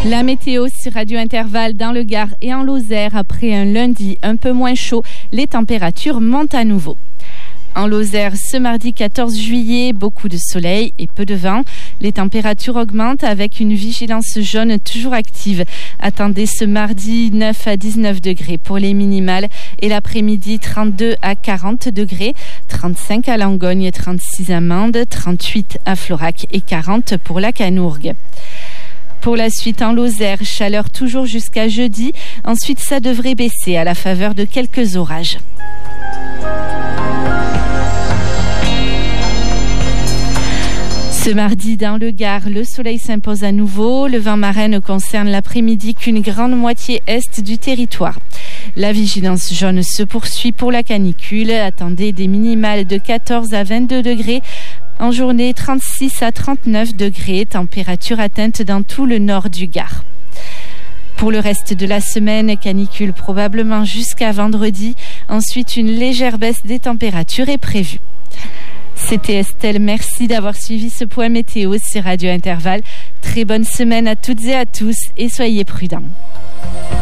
La météo sur Radio Intervalle dans le Gard et en Lozère. Après un lundi un peu moins chaud, les températures montent à nouveau. En Lozère, ce mardi 14 juillet, beaucoup de soleil et peu de vent. Les températures augmentent avec une vigilance jaune toujours active. Attendez ce mardi 9 à 19 degrés pour les minimales et l'après-midi 32 à 40 degrés, 35 à Langogne, 36 à Mende, 38 à Florac et 40 pour la Canourgue. Pour la suite en Lozère, chaleur toujours jusqu'à jeudi. Ensuite, ça devrait baisser à la faveur de quelques orages. Ce mardi, dans le Gard, le soleil s'impose à nouveau. Le vent marin ne concerne l'après-midi qu'une grande moitié est du territoire. La vigilance jaune se poursuit pour la canicule. Attendez des minimales de 14 à 22 degrés. En journée, 36 à 39 degrés, température atteinte dans tout le nord du Gard. Pour le reste de la semaine, canicule probablement jusqu'à vendredi. Ensuite, une légère baisse des températures est prévue. C'était Estelle, merci d'avoir suivi ce point météo sur Radio Intervalle. Très bonne semaine à toutes et à tous et soyez prudents.